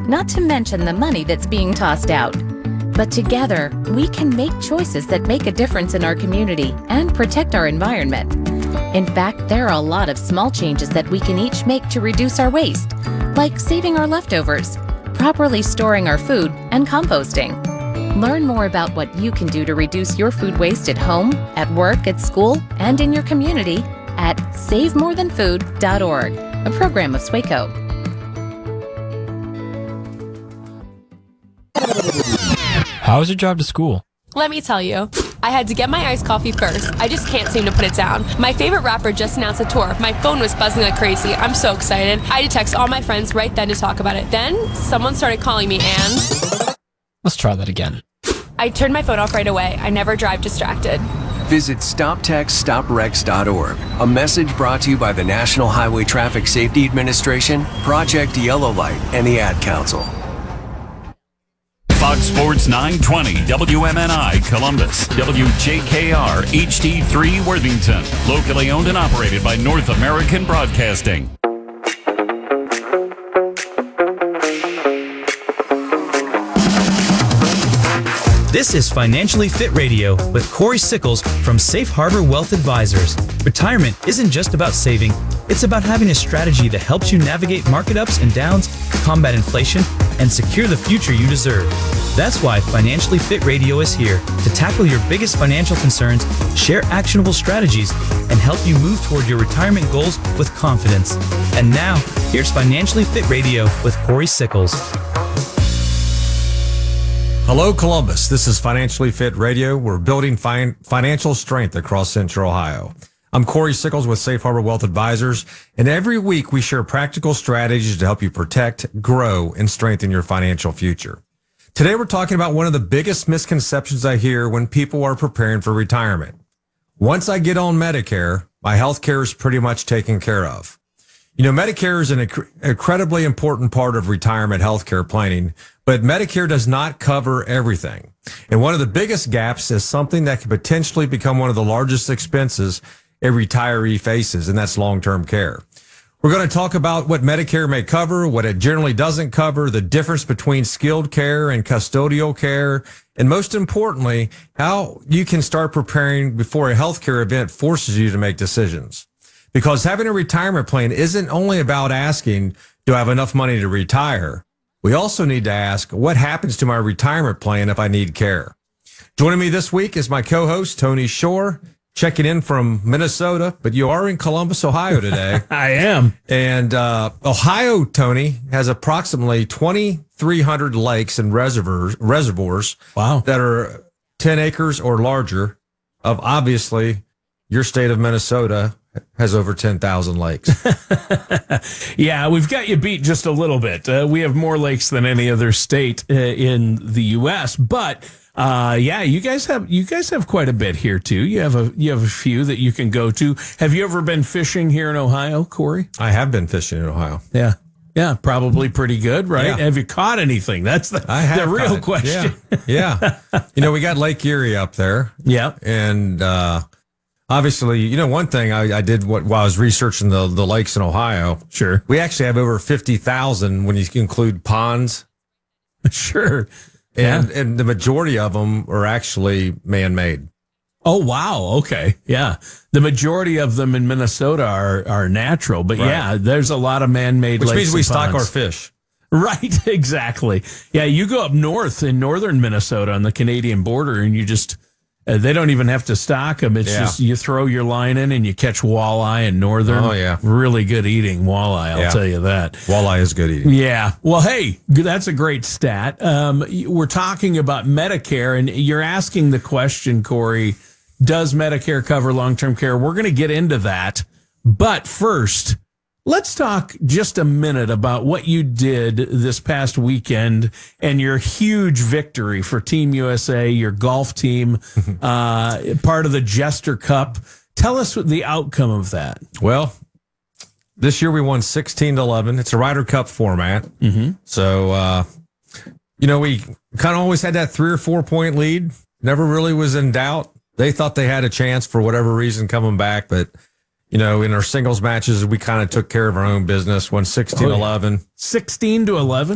not to mention the money that's being tossed out. But together, we can make choices that make a difference in our community and protect our environment. In fact, there are a lot of small changes that we can each make to reduce our waste, like saving our leftovers, properly storing our food, and composting. Learn more about what you can do to reduce your food waste at home, at work, at school, and in your community at SaveMoreThanFood.org, a program of SWACO. How was your job to school? Let me tell you, I had to get my iced coffee first. I just can't seem to put it down. My favorite rapper just announced a tour. My phone was buzzing like crazy. I'm so excited. I had to text all my friends right then to talk about it. Then someone started calling me and... Let's try that again. I turned my phone off right away. I never drive distracted. Visit StopTextStopWrecks.org. A message brought to you by the National Highway Traffic Safety Administration, Project Yellow Light, and the Ad Council. Fox Sports 920, WMNI Columbus, WJKR HD3 Worthington, locally owned and operated by North American Broadcasting. This is Financially Fit Radio with Corey Sickles from Safe Harbor Wealth Advisors. Retirement isn't just about saving, it's about having a strategy that helps you navigate market ups and downs, combat inflation, and secure the future you deserve. That's why Financially Fit Radio is here to tackle your biggest financial concerns, share actionable strategies, and help you move toward your retirement goals with confidence. And now, here's Financially Fit Radio with Corey Sickles. Hello, Columbus. This is Financially Fit Radio. We're building financial strength across Central Ohio. I'm Corey Sickles with Safe Harbor Wealth Advisors, and every week we share practical strategies to help you protect, grow, and strengthen your financial future. Today we're talking about one of the biggest misconceptions I hear when people are preparing for retirement. Once I get on Medicare, my health care is pretty much taken care of. You know, Medicare is an incredibly important part of retirement health care planning, but Medicare does not cover everything. And one of the biggest gaps is something that could potentially become one of the largest expenses a retiree faces, and that's long-term care. We're going to talk about what Medicare may cover, what it generally doesn't cover, the difference between skilled care and custodial care, and most importantly, how you can start preparing before a healthcare event forces you to make decisions. Because having a retirement plan isn't only about asking, do I have enough money to retire? We also need to ask, what happens to my retirement plan if I need care? Joining me this week is my co-host, Tony Shore, checking in from Minnesota, but you are in Columbus, Ohio today. I am. And Ohio, Tony, has approximately 2,300 lakes and reservoirs Wow. that are 10 acres or larger. Of obviously, your state of Minnesota has over 10,000 lakes. Yeah, we've got you beat just a little bit. We have more lakes than any other state in the U.S., but yeah, you guys have quite a bit here too. You have a few that you can go to. Have you ever been fishing here in Ohio, Corey? I have been fishing in Ohio. Yeah. Yeah, probably pretty good, right? Yeah. Have you caught anything? That's the real question. Yeah. You know, we got Lake Erie up there. Yeah. And obviously, you know, one thing I did while I was researching the lakes in Ohio. Sure. We actually have over 50,000 when you include ponds. Sure. And the majority of them are actually man-made. Oh, wow. Okay. Yeah. The majority of them in Minnesota are natural, but Right. yeah, there's a lot of man-made lakes. Which means we and stock ponds. our fish. Right. Exactly. Yeah. You go up north in northern Minnesota on the Canadian border and you just, they don't even have to stock them. It's just you throw your line in and you catch walleye in northern. Oh, yeah. Really good eating walleye, I'll tell you that. Walleye is good eating. Yeah. Well, hey, that's a great stat. We're talking about Medicare, and you're asking the question, Corey, does Medicare cover long-term care? We're going to get into that. But first, let's talk just a minute about what you did this past weekend and your huge victory for Team USA, your golf team, part of the Jester Cup. Tell us what the outcome of that. Well, this year we won 16-11. It's a Ryder Cup format. Mm-hmm. So, you know, we kind of always had that 3 or 4 point lead. Never really was in doubt. They thought they had a chance for whatever reason coming back, but you know, in our singles matches, we kind of took care of our own business, won 16-11. 16-11?